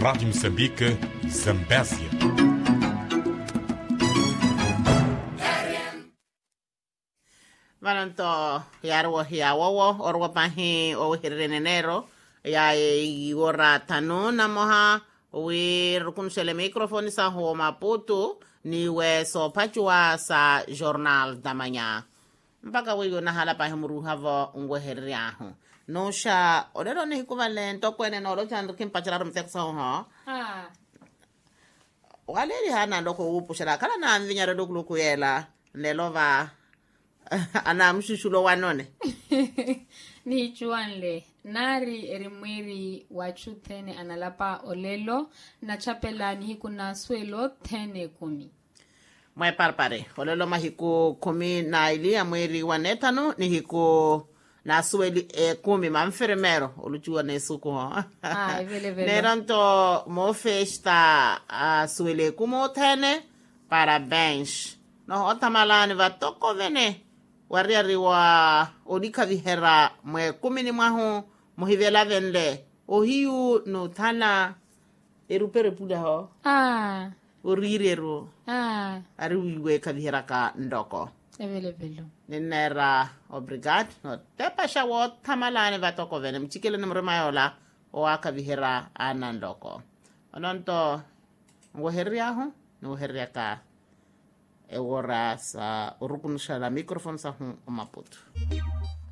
Rádio Moçambique, Zambésia. Valanto yarwo hiawowo orwo pahi o hirenenero ya iora tanu na moha wi rukunsele microphone sa ho Maputo ni we so pachua sa Jornal da Manhã mpaka wiyo na hala pahi muruhavo ngwe heriahu no sha orero ni hikuvalento kwene no ro chandu kimpachara mteksa ho waleri hana ndoko upushara kala na mvinyara dokuluku yela lelova ana mshushulo wanone ni chuanle nari erimwiri wachu thene analapa olelo na chapelani hiku na swelo thene kumi mwe parpare olelo mahiku kumi na ilia mwiri wanetano ni hiku na sweli kumi mamferemero oluchua nesuku ho vele neranto mo festa sweli kumo thene parabéns no otamalani vatoko vene wariari wa odika vihera mwe kumini mwahu muhivela venle ohiu no thala erupere pula ho orireru ari wiwe kavihera ka ndoko vele ninera obrigado no tepasha wo tamalani vatoko vene mchikele nimremayola o akavihera ana ndoko ononto ngoheriaho no heriaka e ora sa urukunisha la microphone sa Maputo.